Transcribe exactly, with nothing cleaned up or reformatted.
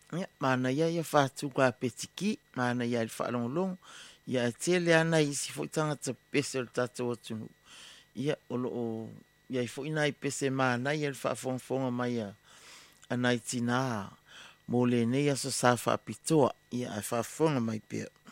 Ia, mana ia ia whātu kua petiki, mana ia i whaalongolong, ia e tele ana i si fwoi tangata pese o tātou atunu. Ia o lo o, ia i fwoi nai pese mana ia i whaafongafonga mai a anai tina. Mo le nei aso sa whaapitoa, ia e whaafonga mai pia.